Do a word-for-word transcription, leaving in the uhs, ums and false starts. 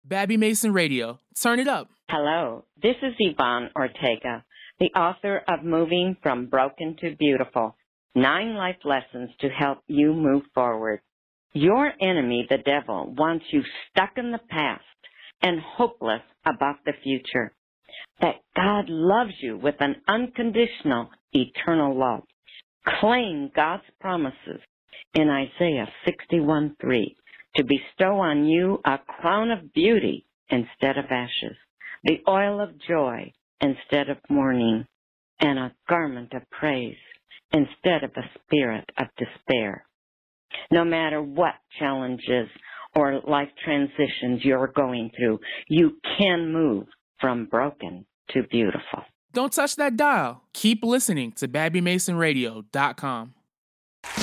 Babby Mason Radio. Turn it up. Hello, this is Yvonne Ortega, the author of Moving from Broken to Beautiful, Nine Life Lessons to Help You Move Forward. Your enemy, the devil, wants you stuck in the past and hopeless about the future. That God loves you with an unconditional, eternal love. Claim God's promises in Isaiah sixty-one three to bestow on you a crown of beauty instead of ashes, the oil of joy instead of mourning, and a garment of praise instead of a spirit of despair. No matter what challenges or life transitions you're going through, you can move from broken to beautiful. Don't touch that dial. Keep listening to Babby Mason Radio dot com.